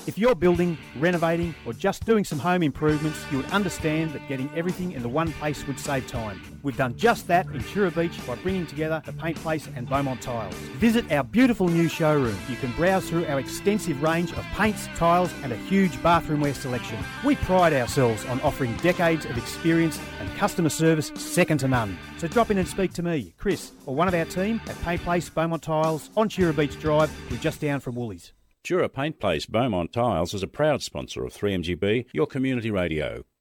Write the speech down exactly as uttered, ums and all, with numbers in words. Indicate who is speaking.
Speaker 1: If you're building, renovating or just doing some home improvements, you would understand that getting everything in the one place would save time. We've done just that in Chura Beach by bringing together the Paint Place and Beaumont Tiles. Visit our beautiful new showroom. You can browse through our extensive range of paints, tiles and a huge bathroomware selection. We pride ourselves on offering decades of experience and customer service second to none. So drop in and speak to me, Chris, or one of our team at Paint Place Beaumont Tiles on Chura Beach Drive. We're just down from Woolies.
Speaker 2: Chura Paint Place Beaumont Tiles is a proud sponsor of three M G B, your community radio.